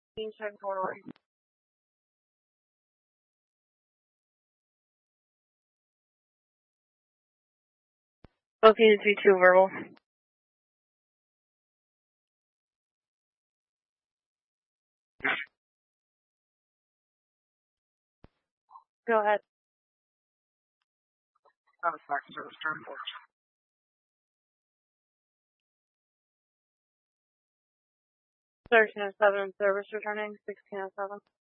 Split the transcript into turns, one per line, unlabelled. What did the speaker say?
Check forward. Located 2 verbal. Go ahead. Search 7 service returning 1607.